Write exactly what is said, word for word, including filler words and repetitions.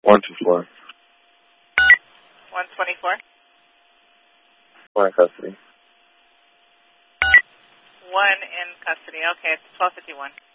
One to four. one twenty-four. One in custody. One in custody. Okay, it's twelve fifty-one.